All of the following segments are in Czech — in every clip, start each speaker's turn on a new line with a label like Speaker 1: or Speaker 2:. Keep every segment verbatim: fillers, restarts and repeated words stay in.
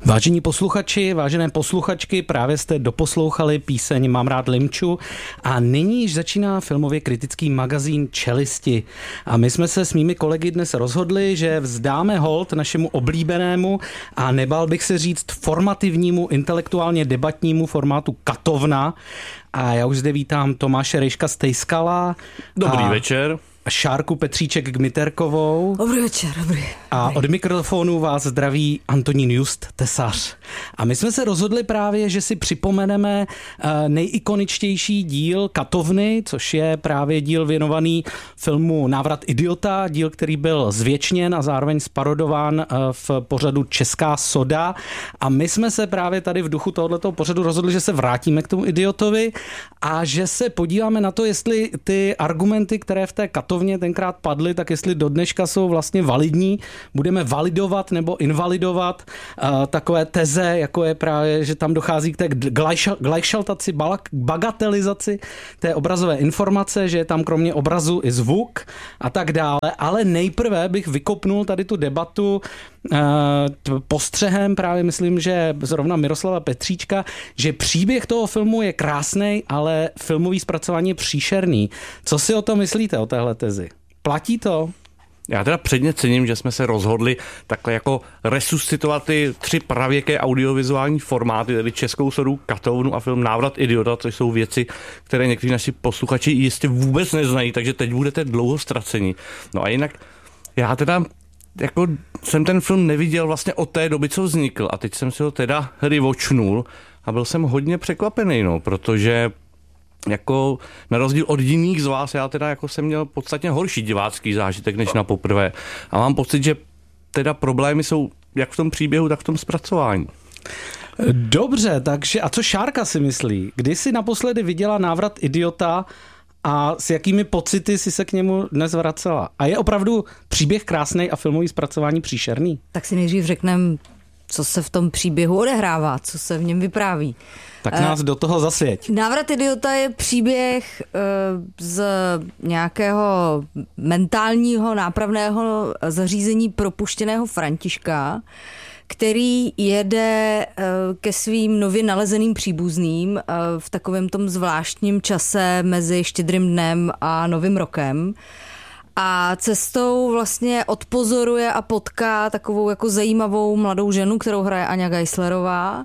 Speaker 1: Vážení posluchači, vážené posluchačky, právě jste doposlouchali píseň Mám rád Limču a nyní již začíná filmově kritický magazín Čelisti. A my jsme se s mými kolegy dnes rozhodli, že vzdáme hold našemu oblíbenému a nebál bych se říct formativnímu, intelektuálně debatnímu formátu Katovna. A já už zde vítám Tomáše Rejška Stejskala.
Speaker 2: Dobrý
Speaker 1: a...
Speaker 2: večer.
Speaker 1: Šárku Petříček Gmiterkovou.
Speaker 3: Dobrý večer, dobrý.
Speaker 1: A od mikrofonu vás zdraví Antonín Just Tesař. A my jsme se rozhodli právě, že si připomeneme nejikoničtější díl Katovny, což je právě díl věnovaný filmu Návrat idiota, díl, který byl zvěčněn a zároveň sparodován v pořadu Česká soda. A my jsme se právě tady v duchu tohoto pořadu rozhodli, že se vrátíme k tomu idiotovi a že se podíváme na to, jestli ty argumenty, které v té Katovně tenkrát padly, tak jestli do dneška jsou vlastně validní. Budeme validovat nebo invalidovat uh, takové teze, jako je právě, že tam dochází k té glajšaltaci, bagatelizaci té obrazové informace, že je tam kromě obrazu i zvuk a tak dále. Ale nejprve bych vykopnul tady tu debatu uh, postřehem, právě myslím, že zrovna Miroslava Petříčka, že příběh toho filmu je krásný, ale filmový zpracování je příšerný. Co si o tom myslíte, o téhle tezi? Platí to?
Speaker 2: Já teda předně cením, že jsme se rozhodli takhle jako resuscitovat ty tři pravěké audiovizuální formáty, tedy Českou sodu, Katovnu a film Návrat idiota, což jsou věci, které někteří naši posluchači jistě vůbec neznají, takže teď budete dlouho ztraceni. No a jinak já teda jako jsem ten film neviděl vlastně od té doby, co vznikl a teď jsem si ho teda rewatchnul a byl jsem hodně překvapený, no, protože jako na rozdíl od jiných z vás, já teda jako jsem měl podstatně horší divácký zážitek než na poprvé. A mám pocit, že teda problémy jsou jak v tom příběhu, tak v tom zpracování.
Speaker 1: Dobře, takže a co Šárka si myslí? Kdy jsi naposledy viděla Návrat idiota a s jakými pocity si se k němu dnes vracela? A je opravdu příběh krásný a filmový zpracování příšerný?
Speaker 3: Tak si nejdřív řekneme, co se v tom příběhu odehrává, co se v něm vypráví.
Speaker 1: Tak nás uh, do toho zasvěť.
Speaker 3: Návrat idiota je příběh uh, z nějakého mentálního nápravného zařízení propuštěného Františka, který jede uh, ke svým nově nalezeným příbuzným uh, v takovém tom zvláštním čase mezi Štědrým dnem a Novým rokem. A cestou vlastně odpozoruje a potká takovou jako zajímavou mladou ženu, kterou hraje Aňa Geislerová,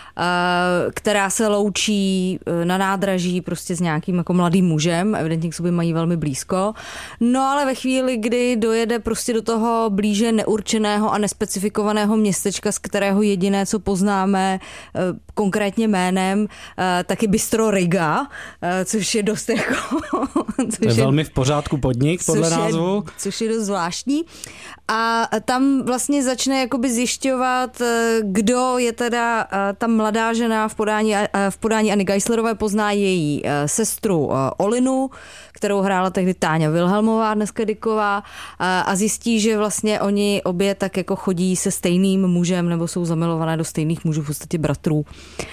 Speaker 3: která se loučí na nádraží prostě s nějakým jako mladým mužem, evidentně k sobě mají velmi blízko. No ale ve chvíli, kdy dojede prostě do toho blíže neurčeného a nespecifikovaného městečka, z kterého jediné, co poznáme konkrétně jménem, taky Bistro Riga, což je dost jako...
Speaker 1: Což je, je velmi v pořádku podnik, podle
Speaker 3: což
Speaker 1: názvu.
Speaker 3: Je, což je dost zvláštní. A tam vlastně začne jakoby zjišťovat, kdo je teda ta mladá žena v podání, v podání Anny Geislerové, pozná její sestru Olinu, kterou hrála tehdy Táňa Vilhelmová, dneska Dyková, a zjistí, že vlastně oni obě tak jako chodí se stejným mužem nebo jsou zamilované do stejných mužů, v podstatě bratrů.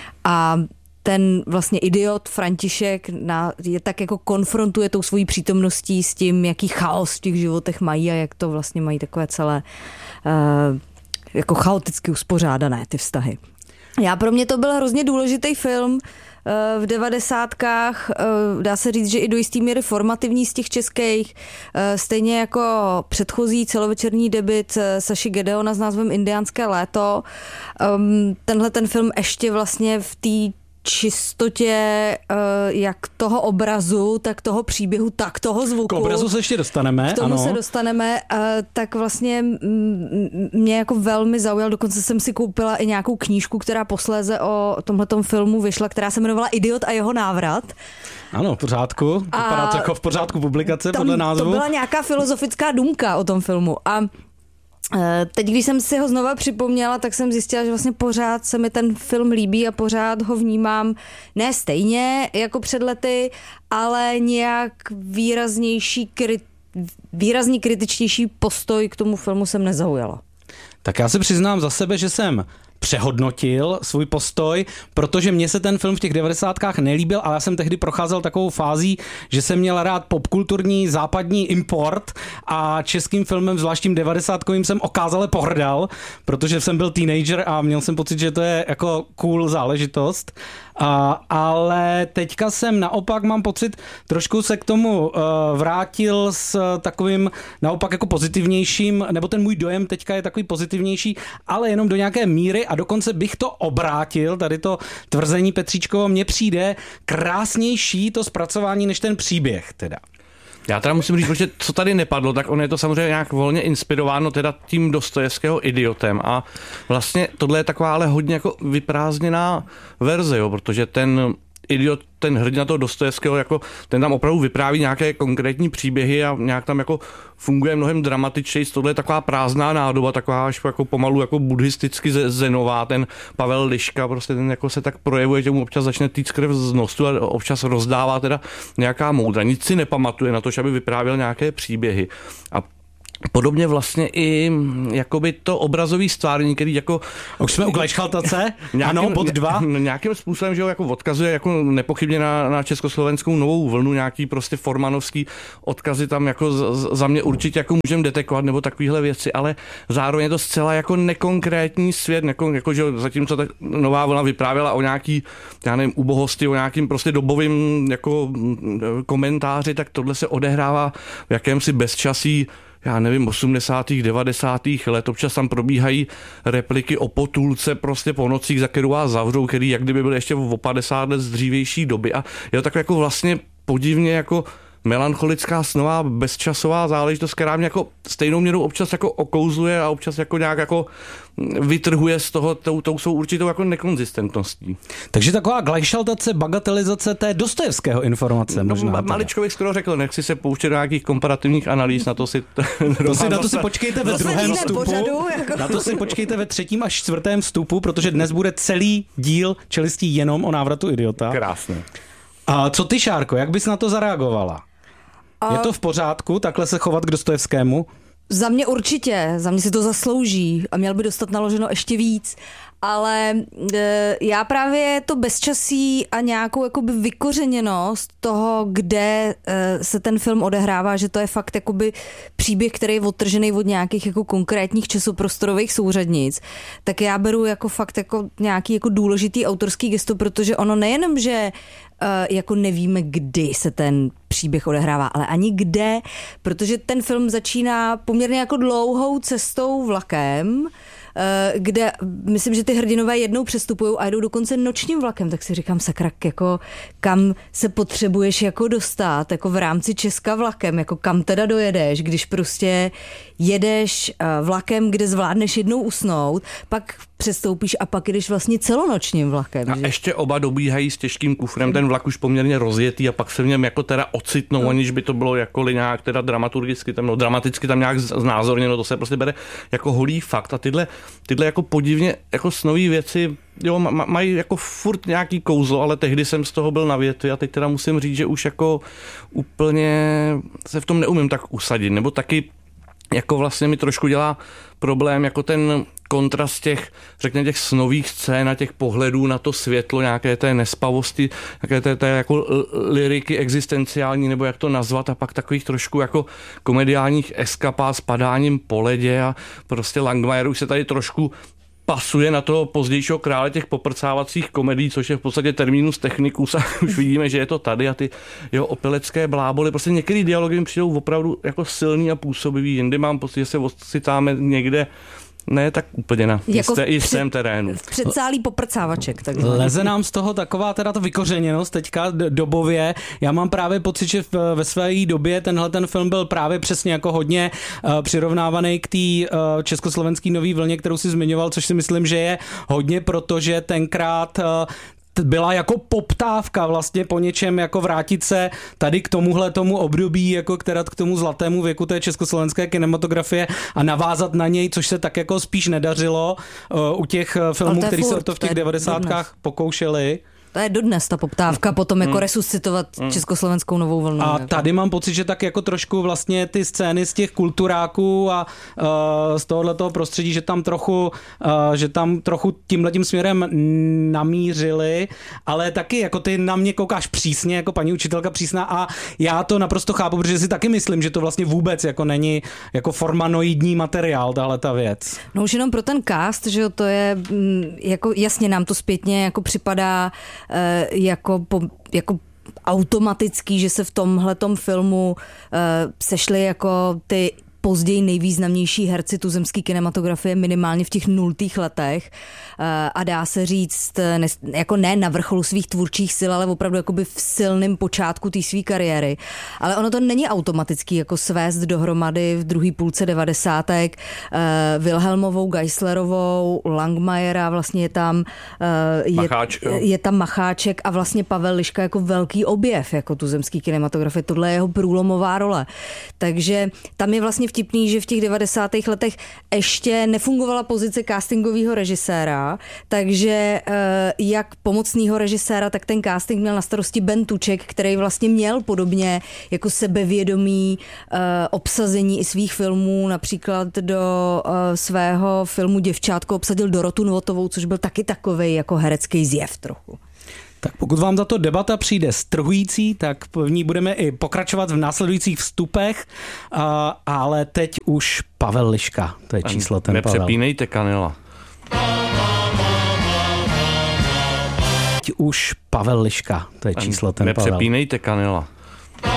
Speaker 3: A ten vlastně idiot František na, je tak jako konfrontuje tou svojí přítomností s tím, jaký chaos v těch životech mají a jak to vlastně mají takové celé uh, jako chaoticky uspořádané ty vztahy. Já pro mě to byl hrozně důležitý film v devadesátkách, dá se říct, že i do jistý míry formativní z těch českých, stejně jako předchozí celovečerní debut Saši Gedeona s názvem Indiánské léto. Tenhle ten film ještě vlastně v té čistotě jak toho obrazu, tak toho příběhu, tak toho zvuku.
Speaker 1: K obrazu se ještě dostaneme.
Speaker 3: K tomu
Speaker 1: ano.
Speaker 3: se dostaneme, tak vlastně mě jako velmi zaujal, dokonce jsem si koupila i nějakou knížku, která posléze o tomhletom filmu vyšla, která se jmenovala Idiot a jeho návrat.
Speaker 1: Ano, v pořádku. Vypadá to jako v pořádku publikace podle názvu.
Speaker 3: To byla nějaká filozofická důmka o tom filmu a teď, když jsem si ho znova připomněla, tak jsem zjistila, že vlastně pořád se mi ten film líbí a pořád ho vnímám ne stejně jako před lety, ale nějak výraznější, kri, výrazně kritičtější postoj k tomu filmu jsem nezaujala.
Speaker 1: Tak já se přiznám za sebe, že jsem přehodnotil svůj postoj, protože mně se ten film v těch devadesátkách nelíbil, ale já jsem tehdy procházel takovou fází, že jsem měl rád popkulturní západní import a českým filmem, zvláštním devadesátkovým, jsem okázale pohrdal, protože jsem byl teenager a měl jsem pocit, že to je jako cool záležitost. A, ale teďka jsem naopak, mám pocit, trošku se k tomu uh, vrátil s takovým naopak jako pozitivnějším, nebo ten můj dojem teďka je takový pozitivnější, ale jenom do nějaké míry a dokonce bych to obrátil, tady to tvrzení Petříčkovo, mně přijde krásnější to zpracování než ten příběh teda.
Speaker 2: Já teda musím říct, že co tady nepadlo, tak on je to samozřejmě nějak volně inspirováno teda tím Dostojevského Idiotem a vlastně tohle je taková ale hodně jako vyprázdněná verze, jo, protože ten Idiot, ten hrdina toho Dostojevského, jako ten tam opravdu vypráví nějaké konkrétní příběhy a nějak tam jako funguje mnohem dramatičtěji. Tohle je taková prázdná nádoba, taková až jako pomalu jako buddhisticky zenová, ten Pavel Liška, prostě ten jako se tak projevuje, že mu občas začne týct krev z nosu a občas rozdává teda nějaká moudra. Nic si nepamatuje na to, že aby vyprávěl nějaké příběhy. A podobně vlastně i jakoby to obrazový stvárnění, který jako...
Speaker 1: Už jsme u Glejšchaltace? Ano, bod dva.
Speaker 2: Nějakým způsobem, že ho jako odkazuje jako nepochybně na, na československou novou vlnu, nějaký prostě formanovský odkazy tam jako z, za mě určitě jako můžeme detekovat nebo takovéhle věci, ale zároveň je to zcela jako nekonkrétní svět, nekon, jako, že zatímco ta nová vlna vyprávěla o nějaký, já nevím, ubohosti, o nějakým prostě dobovým jako komentáři, tak tohle se odehrává v jakémsi bezčasí, já nevím, osmdesátých, devadesátých let, občas tam probíhají repliky o potůlce prostě po nocích, za kterou vás zavřou, který jak kdyby byl ještě o padesát let z dřívější doby a je to tak jako vlastně podivně jako melancholická, snová, bezčasová záležitost, která mě jako stejnou měrou občas jako okouzluje a občas jako nějak jako vytrhuje z toho tou, tou svou určitou jako nekonzistentností.
Speaker 1: Takže taková glejšaltace, bagatelizace té Dostojevského informace možná.
Speaker 2: No, maličko bych skoro řekl, nechci se pouštět do nějakých komparativních analýz, na to si...
Speaker 1: to si na to si počkejte ve druhém vstupu.
Speaker 3: Pořadu, jako.
Speaker 1: Na to si počkejte ve třetím až čtvrtém vstupu, protože dnes bude celý díl Čelistí jenom o návratu idiota.
Speaker 2: Krásně.
Speaker 1: A co ty, Šárko, jak bys na to zareagovala? A... Je to v pořádku takhle se chovat k Dostojevskému?
Speaker 3: Za mě určitě, za mě si to zaslouží a měl by dostat naloženo ještě víc, ale e, já právě to bezčasí a nějakou jakoby vykořeněnost toho, kde e, se ten film odehrává, že to je fakt jakoby příběh, který je odtržený od nějakých jako konkrétních časoprostorových souřadnic, tak já beru jako fakt jako nějaký jako důležitý autorský gesto, protože ono nejenom, že e, jako nevíme, kdy se ten příběh odehrává, ale ani kde, protože ten film začíná poměrně jako dlouhou cestou vlakem, kde myslím, že ty hrdinové jednou přestupují a jdou dokonce nočním vlakem, tak si říkám, sakra, jako kam se potřebuješ jako dostat, jako v rámci Česka vlakem, jako kam teda dojedeš, když prostě jedeš vlakem, kde zvládneš jednou usnout, pak přestoupíš a pak jdeš vlastně celonočním vlakem.
Speaker 2: A
Speaker 3: že?
Speaker 2: ještě oba dobíhají s těžkým kufrem, ten vlak už poměrně rozjetý a pak se v něm jako teda ocitnou, no. Aniž by to bylo jako nějak teda dramaturgicky, tam, no, dramaticky tam nějak znázorněno, to se prostě bere jako holý fakt a tyhle, tyhle jako podivně jako snový věci, jo, mají jako furt nějaký kouzlo, ale tehdy jsem z toho byl na větvi a teď teda musím říct, že už jako úplně se v tom neumím tak usadit, nebo taky jako vlastně mi trošku dělá problém jako ten kontrast těch, řekněme, těch snových scén a těch pohledů na to světlo, nějaké té nespavosti, nějaké té, té jako liriky existenciální, nebo jak to nazvat, a pak takových trošku jako komediálních eskapád s padáním po ledě a prostě Langmajer už se tady trošku pasuje na toho pozdějšího krále těch poprcávacích komedií, což je v podstatě terminus technicus a už vidíme, že je to tady a ty jeho opelecké bláboly. Prostě některé dialogy mi přijdou opravdu jako silný a působivý, jindy mám pocit, že se ocitáme někde ne tak úplně na
Speaker 3: jako
Speaker 2: jisté, jistém terénu.
Speaker 3: V předsálí poprcávaček. Takže.
Speaker 1: Leze nám z toho taková teda ta vykořeněnost teďka dobově. Já mám právě pocit, že ve své době tenhle ten film byl právě přesně jako hodně uh, přirovnávaný k té uh, československé nový vlně, kterou si zmiňoval, což si myslím, že je hodně, protože tenkrát uh, byla jako poptávka vlastně po něčem jako vrátit se tady k tomuhle tomu období, jako která k tomu zlatému věku té československé kinematografie a navázat na něj, což se tak jako spíš nedařilo uh, u těch filmů, které se to v těch devadesátkách pokoušeli.
Speaker 3: To je dodnes ta poptávka potom jako resuscitovat československou novou vlnu.
Speaker 1: A tady mám pocit, že tak jako trošku vlastně ty scény z těch kulturáků a uh, z tohohletoho prostředí, že tam trochu, uh, že tam trochu tímhletím směrem namířili, ale taky jako ty na mě koukáš přísně, jako paní učitelka přísná a já to naprosto chápu, protože si taky myslím, že to vlastně vůbec jako není jako formanoidní materiál, tahle ta věc.
Speaker 3: No už jenom pro ten cast, že jo, to je jako jasně nám to zpětně jako připadá eh, jako, po, jako automatický, že se v tomhletom filmu eh, sešly jako ty později nejvýznamnější herci tuzemské kinematografie minimálně v těch nultých letech a dá se říct, jako ne na vrcholu svých tvůrčích sil, ale opravdu jakoby v silném počátku té své kariéry. Ale ono to není automatický jako svést dohromady v druhé půlce devadesátek Wilhelmovou, Geislerovou, Langmajera, vlastně je tam je, je tam Macháček a vlastně Pavel Liška jako velký objev jako tuzemský kinematografie. Tohle je jeho průlomová role. Takže tam je vlastně vtipný, že v těch devadesátých letech ještě nefungovala pozice castingového režiséra, takže jak pomocného režiséra, tak ten casting měl na starosti Ben Tuček, který vlastně měl podobně jako sebevědomí obsazení i svých filmů, například do svého filmu Děvčátko obsadil Dorotu Novotovou, což byl taky takovej jako herecký zjev trochu.
Speaker 1: Tak pokud vám tato debata přijde strhující, tak v ní budeme i pokračovat v následujících vstupech, a, ale teď už Pavel Liška, to je číslo ten Pavel.
Speaker 2: Nepřepínejte kanela.
Speaker 1: Teď už Pavel Liška, to je číslo ten Pavel.
Speaker 2: Nepřepínejte kanela.